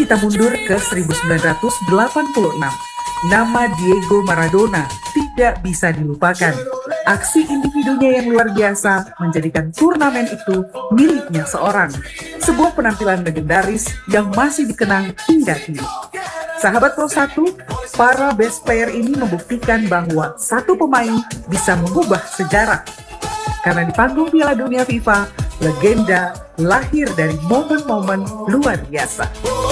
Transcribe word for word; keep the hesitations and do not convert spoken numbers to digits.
kita mundur ke seribu sembilan ratus delapan puluh enam. Nama Diego Maradona tidak bisa dilupakan. Aksi individunya yang luar biasa menjadikan turnamen itu miliknya seorang. Sebuah penampilan legendaris yang masih dikenang hingga kini. Sahabat Pro satu, para best player ini membuktikan bahwa satu pemain bisa mengubah sejarah. Karena di panggung Piala Dunia FIFA, legenda lahir dari momen-momen luar biasa.